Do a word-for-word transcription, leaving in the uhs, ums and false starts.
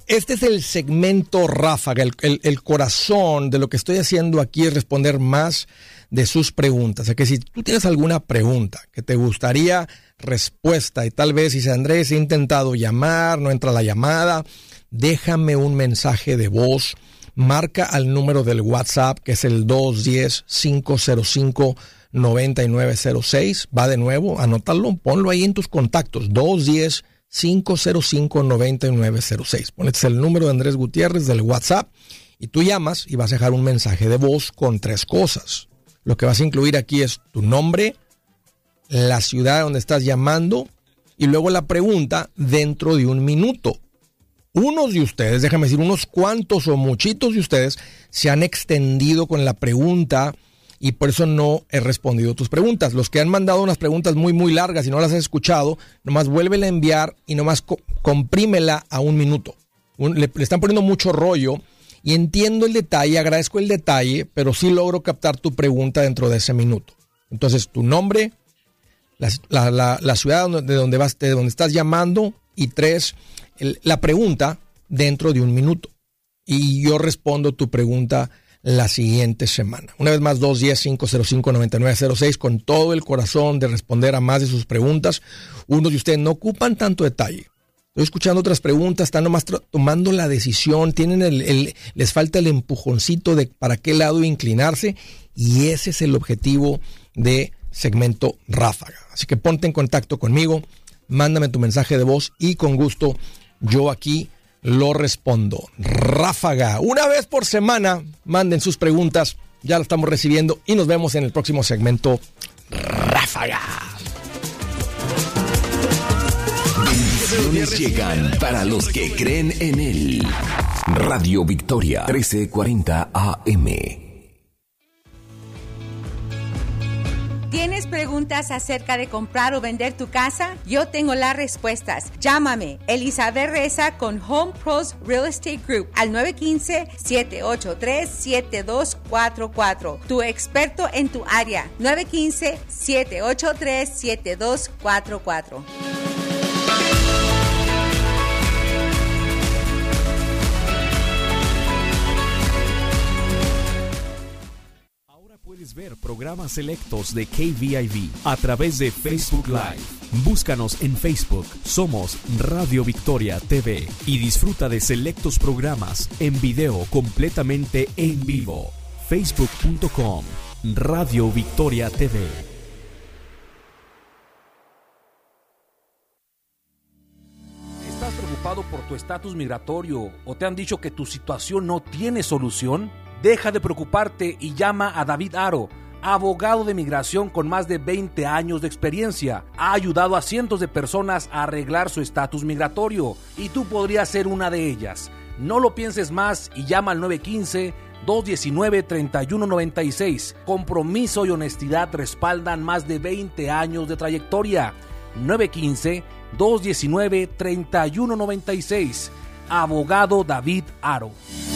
Este es el segmento Ráfaga, el, el, el corazón de lo que estoy haciendo aquí es responder más de sus preguntas. O sea que si tú tienes alguna pregunta que te gustaría respuesta y tal vez dice Andrés, he intentado llamar, no entra la llamada, déjame un mensaje de voz, marca al número del WhatsApp que es el dos uno cero, cinco cero cinco, nueve nueve cero seis. Va de nuevo, anótalo, ponlo ahí en tus contactos, dos uno cero, cinco cero cinco, nueve nueve cero seis. Pones el número de Andrés Gutiérrez del WhatsApp y tú llamas y vas a dejar un mensaje de voz con tres cosas. Lo que vas a incluir aquí es tu nombre, la ciudad donde estás llamando y luego la pregunta dentro de un minuto. Unos de ustedes, déjame decir, unos cuantos o muchitos de ustedes se han extendido con la pregunta y por eso no he respondido tus preguntas. Los que han mandado unas preguntas muy, muy largas y no las has escuchado, nomás vuélvela a enviar y nomás co- comprímela a un minuto. Un, le, le están poniendo mucho rollo y entiendo el detalle, agradezco el detalle, pero sí logro captar tu pregunta dentro de ese minuto. Entonces, tu nombre, la, la, la, la ciudad donde, de, donde vas, de donde estás llamando y tres, el, la pregunta dentro de un minuto. Y yo respondo tu pregunta la siguiente semana. Una vez más, dos uno cero, cinco cero cinco, nueve nueve cero seis, con todo el corazón de responder a más de sus preguntas. Unos de ustedes no ocupan tanto detalle. Estoy escuchando otras preguntas, están nomás tra- tomando la decisión, tienen el, el, les falta el empujoncito de para qué lado inclinarse y ese es el objetivo de segmento Ráfaga. Así que ponte en contacto conmigo, mándame tu mensaje de voz y con gusto yo aquí lo respondo. Ráfaga, una vez por semana, manden sus preguntas, ya lo estamos recibiendo y nos vemos en el próximo segmento Ráfaga. Bendiciones llegan para los que creen en él. Radio Victoria, trece cuarenta A M. ¿Tienes preguntas acerca de comprar o vender tu casa? Yo tengo las respuestas. Llámame, Elizabeth Reza con Home Pros Real Estate Group al nueve uno cinco, siete ocho tres, siete dos cuatro cuatro. Tu experto en tu área, nueve uno cinco, siete ocho tres, siete dos cuatro cuatro. Puedes ver programas selectos de K V I V a través de Facebook Live. Búscanos en Facebook, somos Radio Victoria T V y disfruta de selectos programas en video completamente en vivo. facebook punto com, Radio Victoria T V. ¿Estás preocupado por tu estatus migratorio o te han dicho que tu situación no tiene solución? Deja de preocuparte y llama a David Aro, abogado de migración con más de veinte años de experiencia. Ha ayudado a cientos de personas a arreglar su estatus migratorio y tú podrías ser una de ellas. No lo pienses más y llama al nueve uno cinco, dos uno nueve, tres uno nueve seis. Compromiso y honestidad respaldan más de veinte años de trayectoria. nueve uno cinco, dos uno nueve, tres uno nueve seis. Abogado David Aro.